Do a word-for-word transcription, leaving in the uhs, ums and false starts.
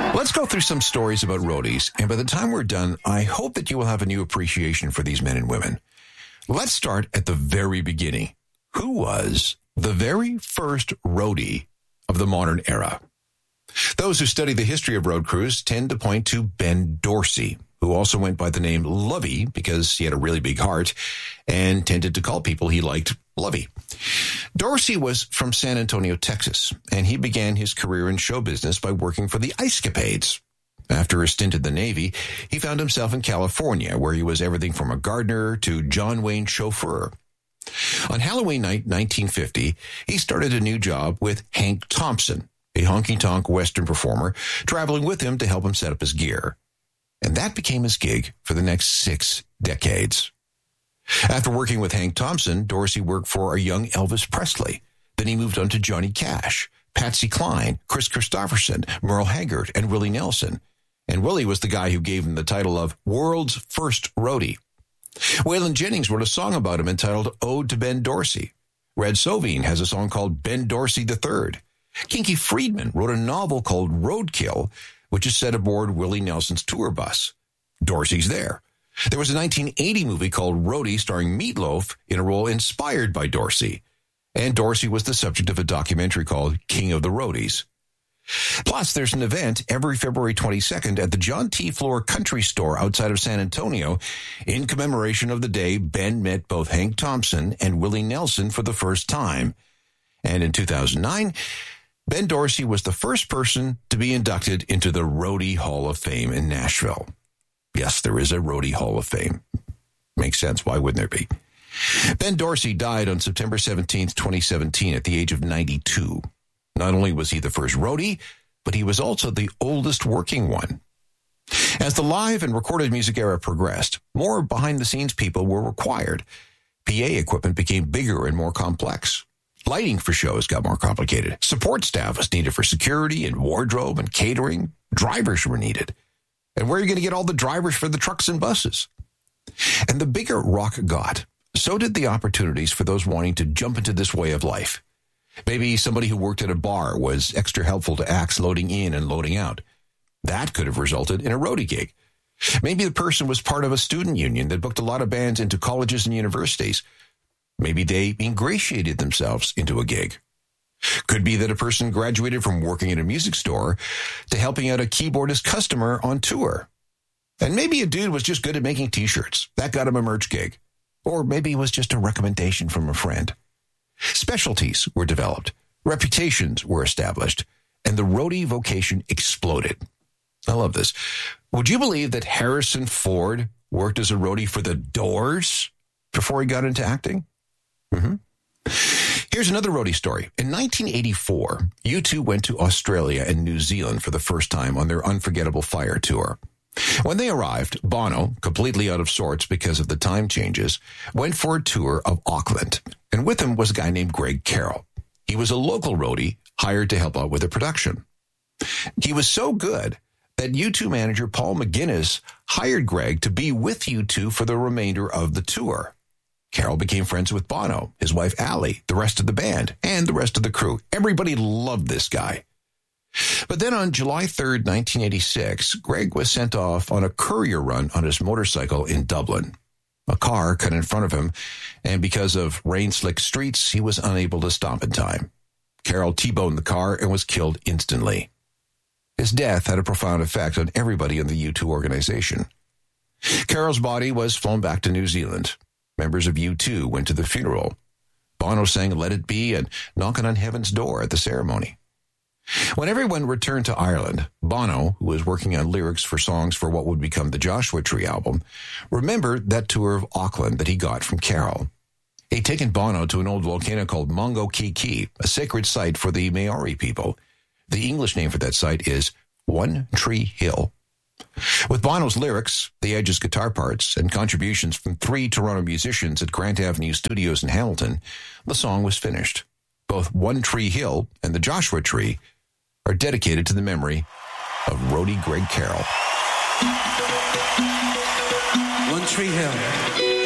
Let's go through some stories about roadies, and by the time we're done, I hope that you will have a new appreciation for these men and women. Let's start at the very beginning. Who was the very first roadie of the modern era? Those who study the history of road crews tend to point to Ben Dorsey, who also went by the name Lovey because he had a really big heart and tended to call people he liked Lovey. Dorsey was from San Antonio, Texas, and he began his career in show business by working for the Ice Capades. After a stint in the Navy, he found himself in California, where he was everything from a gardener to John Wayne chauffeur. On Halloween night, nineteen fifty, he started a new job with Hank Thompson, a honky-tonk Western performer, traveling with him to help him set up his gear. And that became his gig for the next six decades. After working with Hank Thompson, Dorsey worked for a young Elvis Presley. Then he moved on to Johnny Cash, Patsy Cline, Chris Christopherson, Merle Haggard, and Willie Nelson. And Willie was the guy who gave him the title of World's First Roadie. Waylon Jennings wrote a song about him entitled Ode to Ben Dorsey. Red Sovine has a song called Ben Dorsey the Third. Kinky Friedman wrote a novel called Roadkill, which is set aboard Willie Nelson's tour bus. Dorsey's there. There was a nineteen eighty movie called Roadie starring Meatloaf in a role inspired by Dorsey. And Dorsey was the subject of a documentary called King of the Roadies. Plus, there's an event every February twenty-second at the John T. Floor Country Store outside of San Antonio in commemoration of the day Ben met both Hank Thompson and Willie Nelson for the first time. And in two thousand nine, Ben Dorsey was the first person to be inducted into the Roadie Hall of Fame in Nashville. Yes, there is a Roadie Hall of Fame. Makes sense. Why wouldn't there be? Ben Dorsey died on September seventeenth, twenty seventeen at the age of ninety-two. Not only was he the first roadie, but he was also the oldest working one. As the live and recorded music era progressed, more behind-the-scenes people were required. P A equipment became bigger and more complex. Lighting for shows got more complicated. Support staff was needed for security and wardrobe and catering. Drivers were needed. And where are you going to get all the drivers for the trucks and buses? And the bigger rock got, so did the opportunities for those wanting to jump into this way of life. Maybe somebody who worked at a bar was extra helpful to acts loading in and loading out. That could have resulted in a roadie gig. Maybe the person was part of a student union that booked a lot of bands into colleges and universities. Maybe they ingratiated themselves into a gig. Could be that a person graduated from working in a music store to helping out a keyboardist customer on tour. And maybe a dude was just good at making t-shirts. That got him a merch gig. Or maybe it was just a recommendation from a friend. Specialties were developed. Reputations were established. And the roadie vocation exploded. I love this. Would you believe that Harrison Ford worked as a roadie for the Doors before he got into acting? Mm-hmm. Here's another roadie story. In nineteen eighty-four, U two went to Australia and New Zealand for the first time on their Unforgettable Fire tour. When they arrived, Bono, completely out of sorts because of the time changes, went for a tour of Auckland. And with him was a guy named Greg Carroll. He was a local roadie hired to help out with the production. He was so good that U two manager Paul McGuinness hired Greg to be with U two for the remainder of the tour. Carroll became friends with Bono, his wife Allie, the rest of the band, and the rest of the crew. Everybody loved this guy. But then on July third, nineteen eighty-six, Greg was sent off on a courier run on his motorcycle in Dublin. A car cut in front of him, and because of rain-slick streets, he was unable to stop in time. Carroll T-boned the car and was killed instantly. His death had a profound effect on everybody in the U two organization. Carroll's body was flown back to New Zealand. Members of U two went to the funeral. Bono sang Let It Be and Knockin' on Heaven's Door at the ceremony. When everyone returned to Ireland, Bono, who was working on lyrics for songs for what would become the Joshua Tree album, remembered that tour of Auckland that he got from Carroll. He'd taken Bono to an old volcano called Mongo Kiki, a sacred site for the Maori people. The English name for that site is One Tree Hill. With Bono's lyrics, The Edge's guitar parts, and contributions from three Toronto musicians at Grant Avenue Studios in Hamilton, the song was finished. Both One Tree Hill and the Joshua Tree are dedicated to the memory of roadie Greg Carroll. One Tree Hill.